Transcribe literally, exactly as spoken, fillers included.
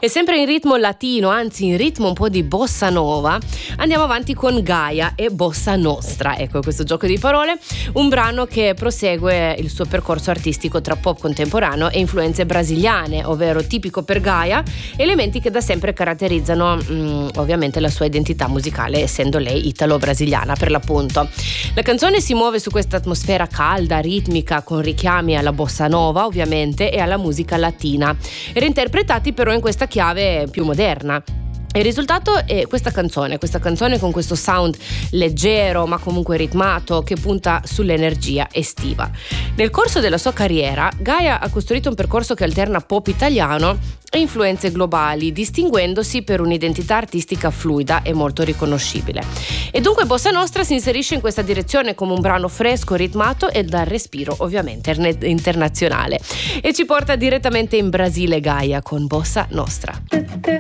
E sempre in ritmo latino, anzi in ritmo un po' di bossa nova, andiamo avanti con Gaia e Bossa Nostra. Ecco, questo gioco di parole, un brano che prosegue il suo percorso artistico tra pop contemporaneo e influenze brasiliane, ovvero tipico per Gaia, elementi che da sempre caratterizzano mh, ovviamente la sua identità musicale, essendo lei italo-brasiliana per l'appunto. La canzone si muove su questa atmosfera calda, ritmica, con richiami alla bossa nova ovviamente e alla musica latina, reinterpretati però in questa chiave più moderna. Il risultato è questa canzone, questa canzone con questo sound leggero ma comunque ritmato che punta sull'energia estiva. Nel corso della sua carriera, Gaia ha costruito un percorso che alterna pop italiano e influenze globali, distinguendosi per un'identità artistica fluida e molto riconoscibile. E dunque Bossa Nostra si inserisce in questa direzione come un brano fresco, ritmato e dal respiro ovviamente internazionale. E ci porta direttamente in Brasile Gaia con Bossa Nostra.